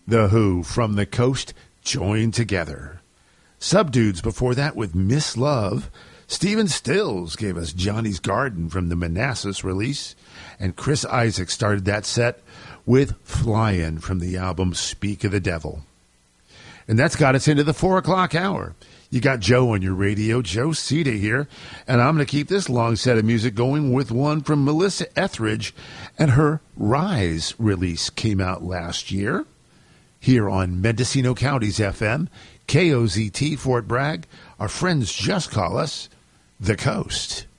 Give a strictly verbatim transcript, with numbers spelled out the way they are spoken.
The Who, From the Coast, Joined Together. Subdudes before that with Miss Love. Stephen Stills gave us Johnny's Garden from the Manassas release. And Chris Isaak started that set with Flyin' from the album Speak of the Devil. And that's got us into the four o'clock hour. You got Joe on your radio, Joe Cita here, and I'm going to keep this long set of music going with one from Melissa Etheridge, and her Rise release came out last year here on Mendocino County's F M, K O Z T, Fort Bragg. Our friends just call us The Coast.